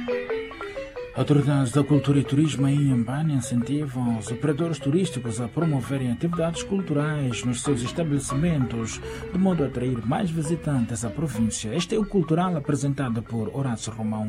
Autoridades da Cultura e Turismo em Inhambane incentivam os operadores turísticos a promoverem atividades culturais nos seus estabelecimentos, de modo a atrair mais visitantes à província. Este é o Cultural apresentado por Horácio Romão.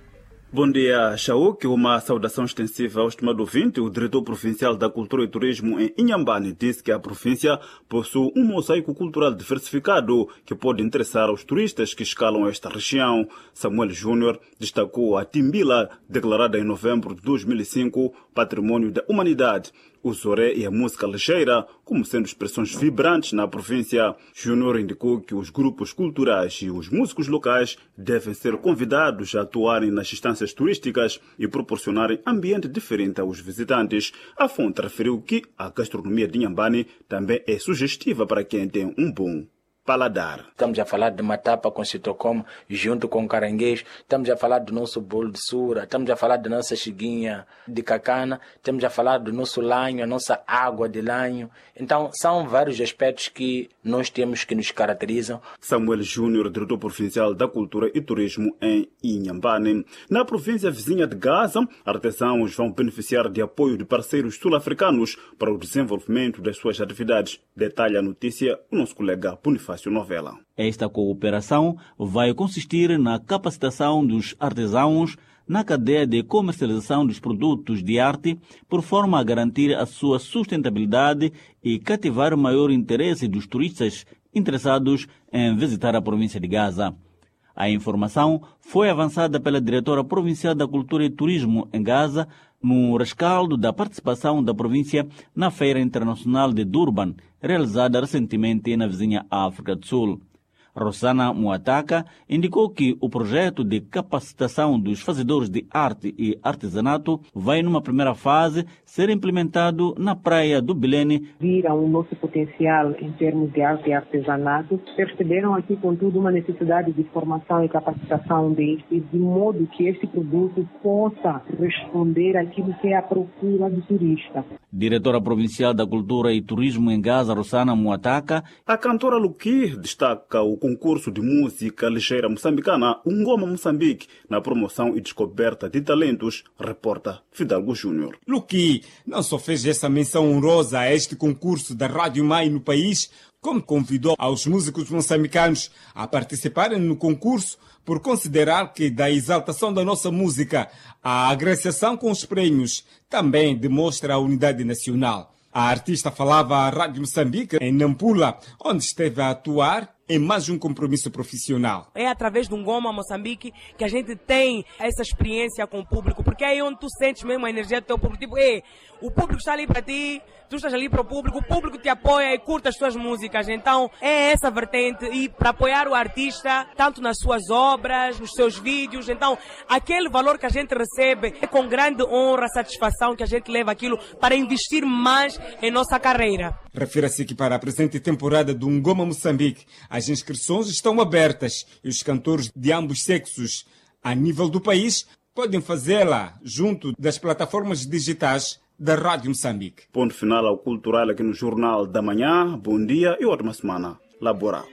Bom dia, Chauk. Uma saudação extensiva ao estimado ouvinte. O diretor provincial da Cultura e Turismo em Inhambane disse que a província possui um mosaico cultural diversificado que pode interessar aos turistas que escalam esta região. Samuel Júnior destacou a Timbila, declarada em novembro de 2005 Patrimônio da Humanidade, o Zoré e a música ligeira como sendo expressões vibrantes na província. Júnior indicou que os grupos culturais e os músicos locais devem ser convidados a atuarem nas instâncias turísticas e proporcionarem ambiente diferente aos visitantes. A fonte referiu que a gastronomia de Inhambane também é sugestiva para quem tem um bom paladar. Estamos a falar de matapa com chitocoma junto com caranguejo, estamos a falar do nosso bolo de sura, estamos a falar da nossa chiguinha de cacana, estamos a falar do nosso lanho, a nossa água de lanho. Então são vários aspectos que nós temos que nos caracterizam. Samuel Júnior, diretor provincial da Cultura e Turismo em Inhambane. Na província vizinha de Gaza, artesãos vão beneficiar de apoio de parceiros sul-africanos para o desenvolvimento das suas atividades. Detalha a notícia o nosso colega Bonifácio Novela. Esta cooperação vai consistir na capacitação dos artesãos na cadeia de comercialização dos produtos de arte, por forma a garantir a sua sustentabilidade e cativar o maior interesse dos turistas interessados em visitar a província de Gaza. A informação foi avançada pela diretora provincial da Cultura e Turismo em Gaza, no rescaldo da participação da província na Feira Internacional de Durban, realizada recentemente na vizinha África do Sul. Rosana Muataka indicou que o projeto de capacitação dos fazedores de arte e artesanato vai, numa primeira fase, ser implementado na praia do Bilene. Viram o nosso potencial em termos de arte e artesanato, perceberam aqui, contudo, uma necessidade de formação e capacitação destes, de modo que este produto possa responder àquilo que é a procura do turista. Diretora provincial da Cultura e Turismo em Gaza, Rosana Muataka. A cantora Luki destaca o concurso de música ligeira moçambicana Ngoma Moçambique na promoção e descoberta de talentos, reporta Fidalgo Júnior. Luki não só fez essa menção honrosa a este concurso da Rádio Mai no país, como convidou aos músicos moçambicanos a participarem no concurso por considerar que da exaltação da nossa música a agraciação com os prêmios também demonstra a unidade nacional. A artista falava à Rádio Moçambique em Nampula, onde esteve a atuar em mais um compromisso profissional. É através do Ngoma Moçambique que a gente tem essa experiência com o público, porque é aí onde tu sentes mesmo a energia do teu público. Tipo, o público está ali para ti, tu estás ali para o público te apoia e curta as tuas músicas. Então, é essa vertente, e para apoiar o artista, tanto nas suas obras, nos seus vídeos. Então, aquele valor que a gente recebe é com grande honra, satisfação que a gente leva aquilo para investir mais em nossa carreira. Refira-se que para a presente temporada do Ngoma Moçambique, as inscrições estão abertas e os cantores de ambos sexos, a nível do país, podem fazê-la junto das plataformas digitais da Rádio Moçambique. Ponto final ao Cultural aqui no Jornal da Manhã. Bom dia e ótima semana laboral.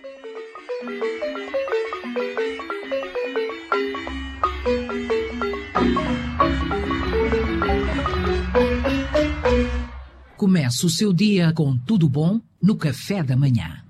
Comece o seu dia com tudo bom no Café da Manhã.